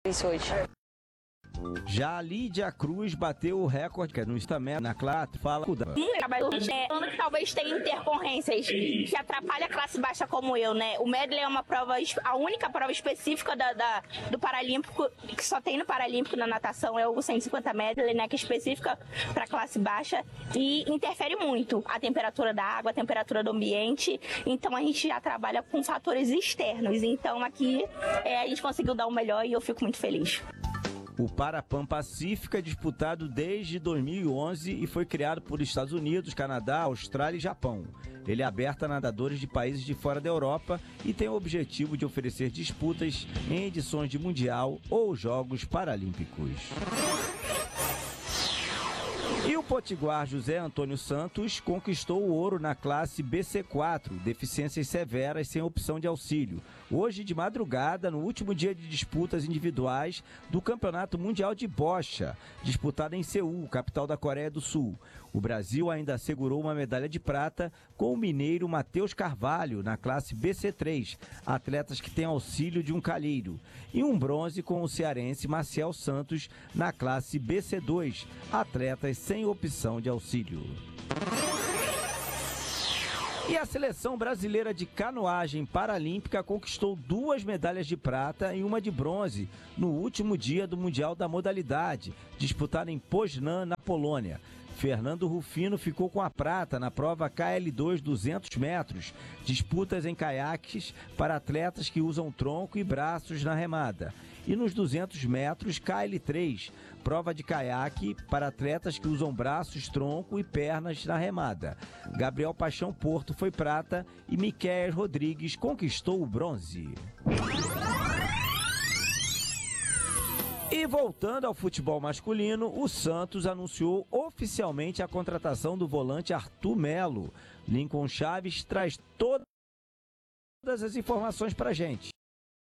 isso hoje. Já a Lídia Cruz bateu o recorde no Instagram na classe. Fala. Que talvez tenha intercorrências que atrapalham a classe baixa como eu, né? O medley é uma prova, a única prova específica do Paralímpico, que só tem no Paralímpico na natação, é o 150 medley, né? Que é específica para classe baixa e interfere muito a temperatura da água, a temperatura do ambiente. Então a gente já trabalha com fatores externos. Então aqui a gente conseguiu dar o melhor e eu fico muito feliz. O Parapan Pacífico é disputado desde 2011 e foi criado por Estados Unidos, Canadá, Austrália e Japão. Ele é aberto a nadadores de países de fora da Europa e tem o objetivo de oferecer disputas em edições de Mundial ou Jogos Paralímpicos. E o potiguar José Antônio Santos conquistou o ouro na classe BC4, deficiências severas sem opção de auxílio. Hoje, de madrugada, no último dia de disputas individuais do Campeonato Mundial de Bocha, disputado em Seul, capital da Coreia do Sul. O Brasil ainda assegurou uma medalha de prata com o mineiro Matheus Carvalho, na classe BC3, atletas que têm auxílio de um calheiro. E um bronze com o cearense Maciel Santos, na classe BC2, atletas sem opção de auxílio. E a seleção brasileira de canoagem paralímpica conquistou 2 medalhas de prata e uma de bronze no último dia do Mundial da modalidade, disputado em Poznań, na Polônia. Fernando Rufino ficou com a prata na prova KL2 200 metros, disputas em caiaques para atletas que usam tronco e braços na remada. E nos 200 metros KL3, prova de caiaque para atletas que usam braços, tronco e pernas na remada. Gabriel Paixão Porto foi prata e Miquel Rodrigues conquistou o bronze. E voltando ao futebol masculino, o Santos anunciou oficialmente a contratação do volante Arthur Melo. Lincoln Chaves traz todas as informações pra gente.